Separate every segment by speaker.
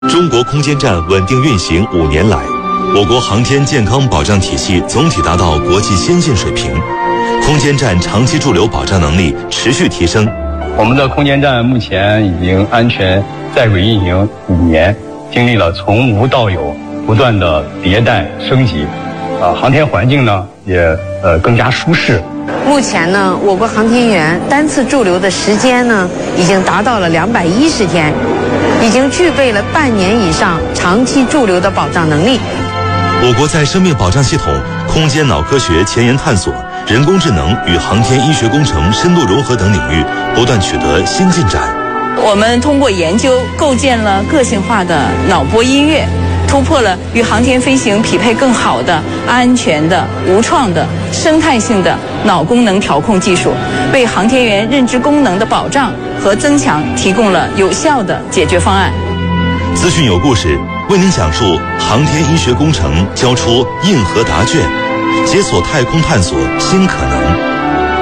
Speaker 1: 中国空间站稳定运行5年来，我国航天健康保障体系总体达到国际先进水平，空间站长期驻留保障能力持续提升。
Speaker 2: 我们的空间站目前已经安全在轨运行5年，经历了从无到有不断的迭代升级，航天环境呢也更加舒适。
Speaker 3: 目前呢，我国航天员单次驻留的时间呢已经达到了210天，已经具备了半年以上长期驻留的保障能力。
Speaker 1: 我国在生命保障系统、空间脑科学前沿探索、人工智能与航天医学工程深度融合等领域不断取得新进展。
Speaker 4: 我们通过研究构建了个性化的脑波音乐，突破了与航天飞行匹配更好的、安全的、无创的、生态性的脑功能调控技术，为航天员认知功能的保障和增强提供了有效的解决方案。
Speaker 1: 资讯有故事，为您讲述航天医学工程交出硬核答卷，解锁太空探索新可能。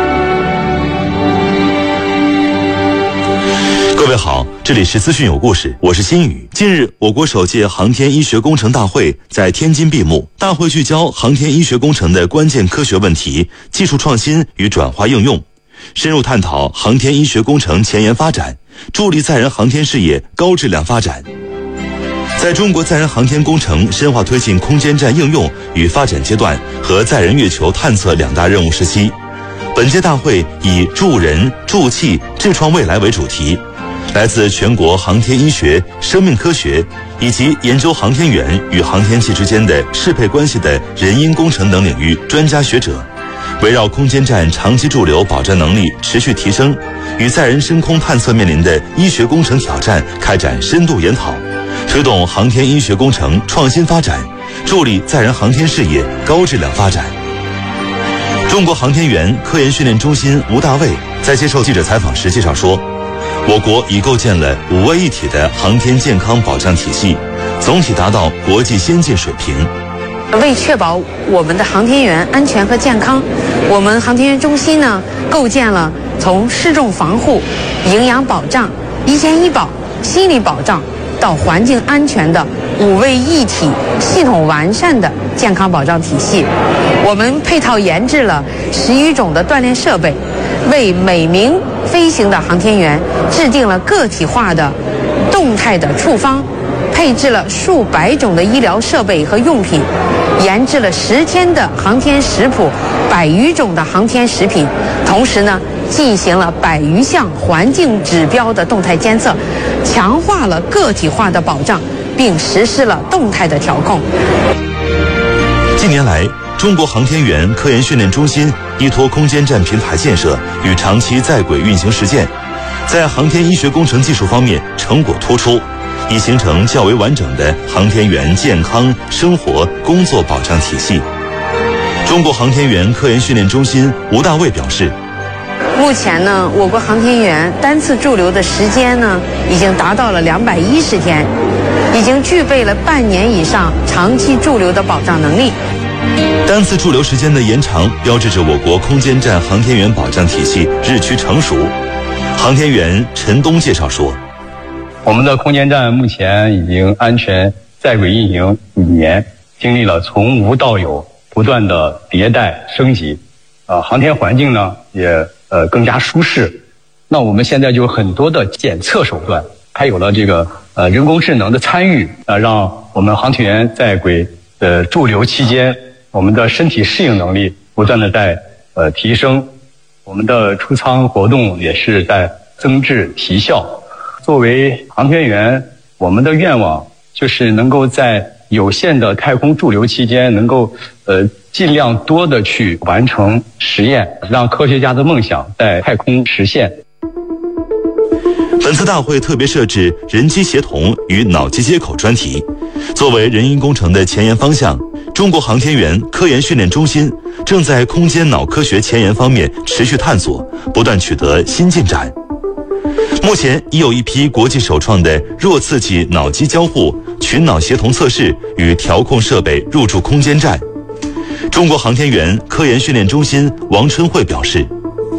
Speaker 1: 各位好，这里是资讯有故事，我是新宇。近日，我国首届航天医学工程大会在天津闭幕。大会聚焦航天医学工程的关键科学问题、技术创新与转化应用，深入探讨航天医学工程前沿发展，助力载人航天事业高质量发展。在中国载人航天工程深化推进空间站应用与发展阶段和载人月球探测2大任务时期，本届大会以助人、助器、智创未来为主题，来自全国航天医学、生命科学以及研究航天员与航天器之间的适配关系的人因工程等领域专家学者，围绕空间站长期驻留保障能力持续提升与载人深空探测面临的医学工程挑战开展深度研讨，推动航天医学工程创新发展，助力载人航天事业高质量发展。中国航天员科研训练中心吴大卫在接受记者采访时介绍说，我国已构建了5位一体的航天健康保障体系，总体达到国际先进水平。
Speaker 3: 为确保我们的航天员安全和健康，我们航天员中心呢构建了从失重防护、营养保障、医健医保、心理保障到环境安全的5位一体、系统完善的健康保障体系。我们配套研制了10余种的锻炼设备，为每名飞行的航天员制定了个体化的动态的处方，配置了数百种的医疗设备和用品，研制了10天的航天食谱，100余种的航天食品，同时呢进行了100余项环境指标的动态监测，强化了个体化的保障，并实施了动态的调控。
Speaker 1: 近年来，中国航天员科研训练中心依托空间站平台建设与长期在轨运行实践，在航天医学工程技术方面成果突出，已形成较为完整的航天员健康生活工作保障体系。中国航天员科研训练中心吴大卫表示，
Speaker 3: 目前呢，我国航天员单次驻留的时间呢已经达到了210天，已经具备了半年以上长期驻留的保障能力。
Speaker 1: 单次驻留时间的延长，标志着我国空间站航天员保障体系日趋成熟。航天员陈东介绍说，
Speaker 2: 我们的空间站目前已经安全在轨运行5年，经历了从无到有不断的迭代升级，航天环境呢也更加舒适。那我们现在就有很多的检测手段，还有了这个人工智能的参与，让我们航天员在轨驻留期间，我们的身体适应能力不断的在提升，我们的出舱活动也是在增质提效。作为航天员，我们的愿望就是能够在有限的太空驻留期间，能够尽量多的去完成实验，让科学家的梦想在太空实现。
Speaker 1: 本次大会特别设置人机协同与脑机接口专题，作为人因工程的前沿方向，中国航天员科研训练中心正在空间脑科学前沿方面持续探索，不断取得新进展。目前已有一批国际首创的弱刺激脑机交互群脑协同测试与调控设备入驻空间站。中国航天员科研训练中心王春慧表示，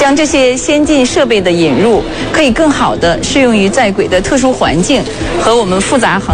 Speaker 4: 将这些先进设备的引入，可以更好地适用于在轨的特殊环境和我们复杂航